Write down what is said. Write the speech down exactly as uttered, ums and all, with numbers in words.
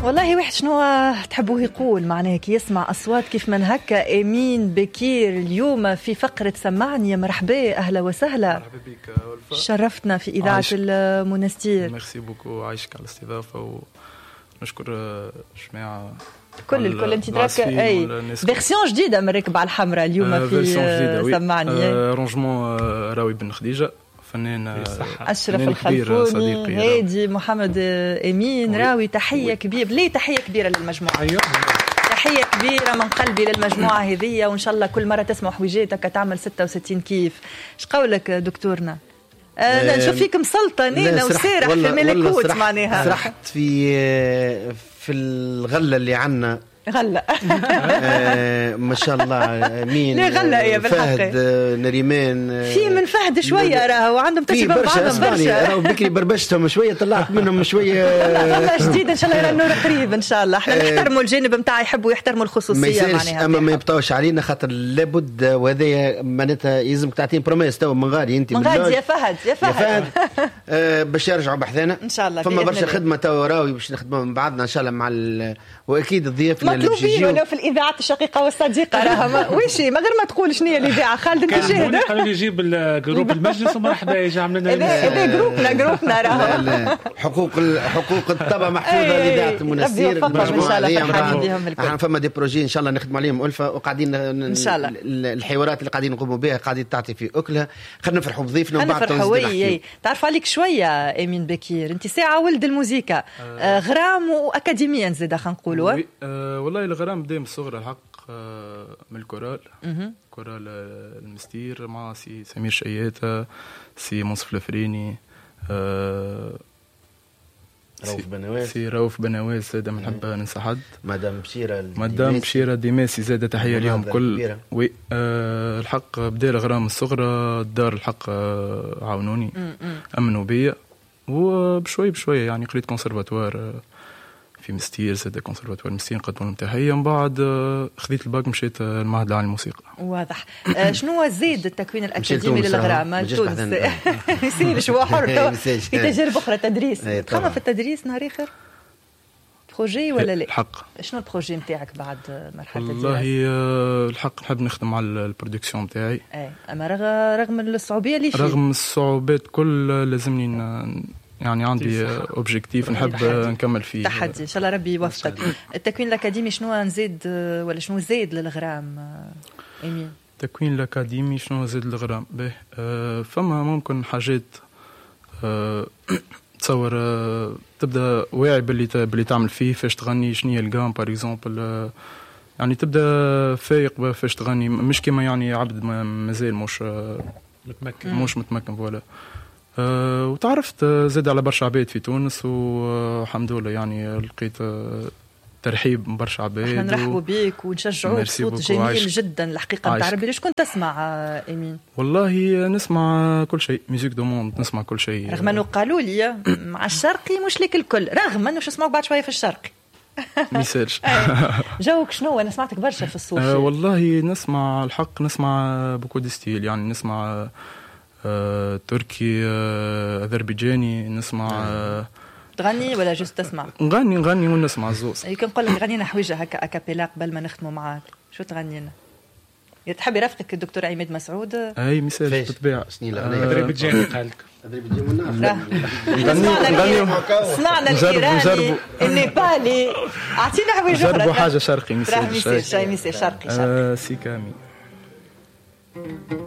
والله واحد شنو تحبوه يقول معناه كي يسمع أصوات كيف من هكا. أمين بكير اليوم في فقرة سمعني. مرحبا، أهلا وسهلا. مرحبا بك ولفة، شرفتنا في إذاعة عايشك. المنستير. ميرسي بوكو، عايشك على الاستضافة ونشكر الجماعة كل الكل. انت دراك اي فيرسيون جديدة من الركبة على الحمراء اليوم آه في سمعني. آه رونجمون آه راوي بن خديجة، فنان أشرف الخلفوني، هادي محمد أمين راوي. تحية كبيرة، ليه تحية كبيرة للمجموعة. أيوة. تحية كبيرة من قلبي للمجموعة هذه، وإن شاء الله كل مرة تسمع حويجاتك تعمل ستة وستين كيف. ايش قولك دكتورنا؟ أه نشوف فيك مسلطة نينا وسارح في ملكوت معناها. سرحت في في الغلة اللي عنا غلة آه ما شاء الله. مين لا غلة يا بالحق. فهد نريمان في من فهد شوية راهو عندهم تجربة بعضهم برشا. راهو بكري بربشتهم شوية، طلعت منهم شوية غلة جديدة إن شاء الله. يرى النور قريب إن شاء الله. إحنا نحترموا الجانب متاع يحبوا يحترموا الخصوصية معناها. أما ما يبطاوش علينا خاطر لابد، وهذا معناتها يلزمك تعطين بروميس تو من غادي. أنت من غادي يا فهد يا فهد, يا فهد. آه باش يرجعوا بحثنا إن شاء الله. فما برشا خدمة تو راوي باش نخدموا من بعضنا إن شاء الله مع ال... وأكيد الضيافة مطلوبين ولو في الإذاعة الشقيقة والصديقة راها ويشي ما غير ما تقول شنو هي الإذاعة. خالد انت شاهد قالوا لي يجيب الجروب المجلس ومرحبا يجي عمل لنا هذا جروبنا جروبنا راها حقوق حقوق الطبع محفوظة لإذاعة المنستير. ان شاء الله فرحانين بهم الكل. احنا فما دي بروجي ان شاء الله نخدم عليهم ألفة، وقاعدين ان شاء الله الحوارات اللي قاعدين نقوموا بها قاعدين تعطي في أكلها. خلينا نفرحوا بضيفنا ومن بعد نفرحوا. تعرف عليك شوية أمين بكير، انت ساعة ولد الموسيقى آه غرام وأكاديميا زيدا خلينا نقولوا. آه والله الغرام بدا من صغر الحق آه من الكورال كورال المستير مع سي سمير شياتة، سي منصف الفريني، آه روف بنواس، سي روف بنواس زاد من حب ننسى حد. مدام بشيرة مدام بشيرة ديماسي زاد تحية ليهم كل. وي آه الحق بدا الغرام الصغرى الدار الحق آه عاونوني أمنوا بيا، وبشوي بشوي يعني قريت كونسرفاتوار آه في مستير، زاد كونسرفاتوار مستير قدموا لهم تحية. من بعد خذيت الباك مشيت المعهد العالي للموسيقى. واضح. شنو زيد التكوين الأكاديمي للغرام؟ تونس يسير شو حر في تجارب أخرى تدريس. تخمم في التدريس نهار آخر بروجي ولا لا؟ الحق شنو البروجي نتاعك بعد مرحلة الدراسة؟ والله الحق نحب نخدم على البرودكسيون نتاعي. اي اما رغم الصعوبية اللي فيه، رغم الصعوبات كل لازمني يعني عندي اوبجيكتيف نحب نكمل فيه. تحدي ان شاء الله ربي يوفقك. التكوين الاكاديمي شنو نزيد ولا شنو زيد للغرام امين؟ التكوين الاكاديمي شنو زيد للغرام؟ به آه فما ممكن حاجات آه تصور آه تبدا واعي باللي باللي تعمل فيه فاش تغني. شنو هي الجام باغ اكزومبل آه يعني تبدا فايق فاش تغني، مش كما يعني عبد مازال مش آه متمكن مش متمكن فوالا. أه وتعرفت زاد على برشا عباد في تونس والحمد لله يعني لقيت ترحيب من برشا عباد. احنا نرحبوا بيك ونشجعوك، صوت جميل جدا الحقيقه. تعربي ليش كنت تسمع امين؟ والله نسمع كل شيء، ميوزيك دو موند نسمع كل شيء. رغم انه قالوا لي مع الشرقي مش ليك الكل، رغم انه شو اسمعوا بعد شويه في الشرقي ميساج. جوك شنو؟ انا سمعتك برشا في الصوفي. أه والله نسمع الحق نسمع بوكو دي ستيل، يعني نسمع آه، تركي آه، أذربيجاني، نسمع آه، تغني ولا جست تسمع؟ نغني نغني ونسمع الزوز. يمكن نقول لك غنينا حويجة هكا أكابيلا قبل ما نختموا معاك. شو تغني لنا؟ تحب يرافقك الدكتور عماد مسعود؟ أي مثال بالطبيعة. أذربيجاني قالك نغني سمعنا الإيراني النيبالي. أعطينا حويجة أخرى. جربوا حاجة شرقي مثال. مثال شرقي. سيكامي.